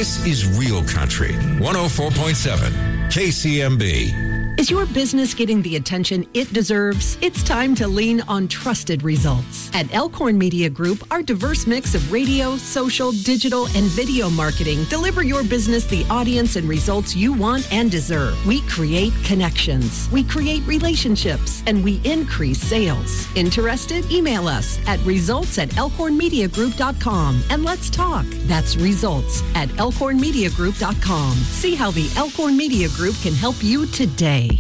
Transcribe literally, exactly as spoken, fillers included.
This is Real Country, one oh four point seven K C M B. Is your business getting the attention it deserves? It's time to lean on trusted results. At Elkhorn Media Group, our diverse mix of radio, social, digital, and video marketing deliver your business the audience and results you want and deserve. We create connections, we create relationships, and we increase sales. Interested? Email us at results at elkhorn media group dot com and let's talk. That's results at elkhorn media group dot com. See how the Elkhorn Media Group can help you today.